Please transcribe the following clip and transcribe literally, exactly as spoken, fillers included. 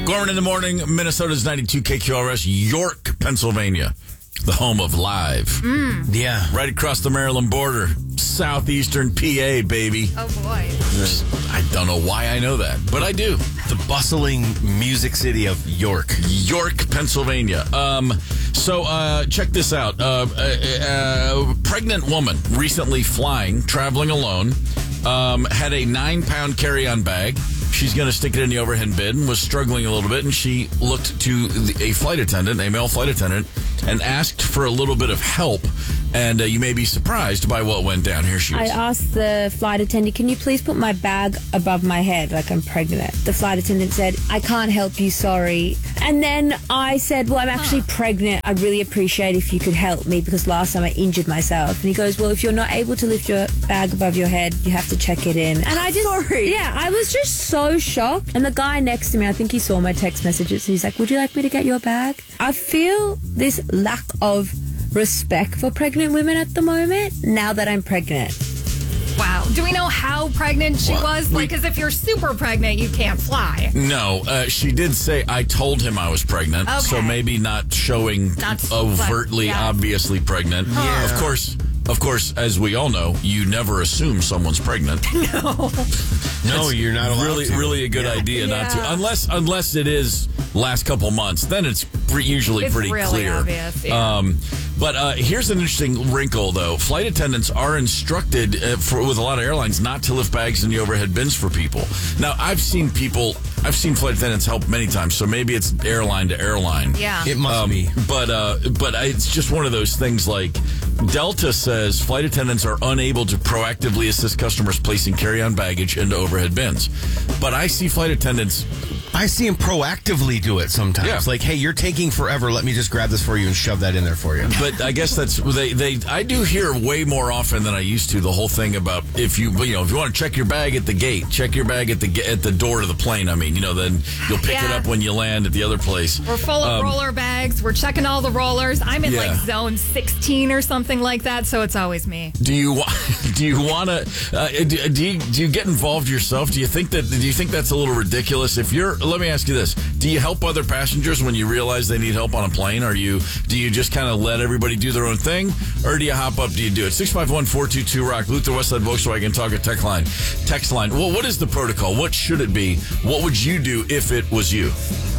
Gorman in the morning, Minnesota's ninety-two K Q R S, York, Pennsylvania, the home of Live. Mm. Yeah. Right across the Maryland border, southeastern P A, baby. Oh, boy. I don't know why I know that, but I do. The bustling music city of York. York, Pennsylvania. Um, so uh, check this out. Uh, a, a pregnant woman recently flying, traveling alone, um, had a nine-pound carry-on bag. She's going to stick it in the overhead bin, was struggling a little bit, and she looked to the, a flight attendant, a male flight attendant, and asked for a little bit of help. And uh, you may be surprised by what went down. Here she is. I asked the flight attendant, can you please put my bag above my head like I'm pregnant? The flight attendant said, I can't help you, sorry. And then I said, well, I'm actually huh. pregnant. I'd really appreciate if you could help me because last time I injured myself. And he goes, well, if you're not able to lift your bag above your head, you have to check it in. And I just, sorry. yeah, I was just so shocked. And the guy next to me, I think he saw my text messages. He's like, would you like me to get your bag? I feel this lack of respect for pregnant women at the moment now that I'm pregnant. Wow. Do we know how pregnant she Well, was? Like, because if you're super pregnant, you can't fly. No, uh, she did say, I told him I was pregnant, Okay. so maybe not showing Not overtly, like, yeah. obviously pregnant. Yeah. Of course, of course, as we all know, you never assume someone's pregnant. No. No, you're not allowed Really, to. really a good Yeah. idea not Yeah. to, unless unless it is last couple months. Then it's pre- usually It's pretty really clear. obvious, yeah. Um, but uh, here's an interesting wrinkle, though. Flight attendants are instructed uh, for, with a lot of airlines not to lift bags in the overhead bins for people. Now, I've seen people, I've seen flight attendants help many times, so maybe it's airline to airline. Yeah. It must be. But uh, but it's just one of those things like Delta says flight attendants are unable to proactively assist customers placing carry-on baggage into overhead bins. But I see flight attendants... I see him proactively do it sometimes. Yeah. Like, hey, you're taking forever. Let me just grab this for you and shove that in there for you. But I guess that's they, they. I do hear way more often than I used to the whole thing about if you you know if you want to check your bag at the gate, check your bag at the ga- at the door to the plane. I mean, you know, then you'll pick it Yeah. up when you land at the other place. We're full of Um, roller bags. We're checking all the rollers. I'm in Yeah. like zone sixteen or something like that, so it's always me. Do you wa- do you want to uh, do, do you do you get involved yourself? Do you think that do you think that's a little ridiculous? If you're, let me ask you this: do you help other passengers when you realize they need help on a plane? Are you do you just kind of let everybody do their own thing, or do you hop up? Do you do it? Six five one four two two rock Luther Westside Volkswagen Talk at Tech Line. Text line. Well, what is the protocol? What should it be? What would you do if it was you?